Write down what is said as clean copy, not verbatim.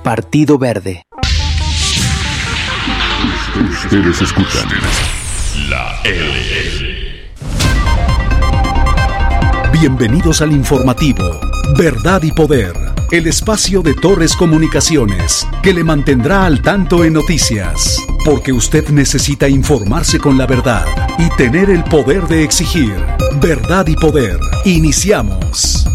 Partido Verde. Ustedes escuchan La L. Bienvenidos al informativo Verdad y Poder, el espacio de Torres Comunicaciones que le mantendrá al tanto en noticias, porque usted necesita informarse con la verdad y tener el poder de exigir. Verdad y Poder. Iniciamos.